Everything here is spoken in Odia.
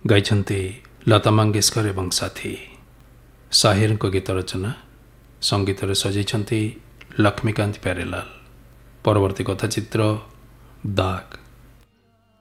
ଗାଇଛନ୍ତି ଲତା ମଙ୍ଗେଶକର ଏବଂ ସାଥୀ। ସାହିରଙ୍କ ଗୀତ ରଚନା ସଙ୍ଗୀତରେ ସଜେଇଛନ୍ତି ଲକ୍ଷ୍ମୀକାନ୍ତ ପ୍ୟାରେଲାଲ। ପରବର୍ତ୍ତୀ କଥାଚିତ୍ର ଦାଗ।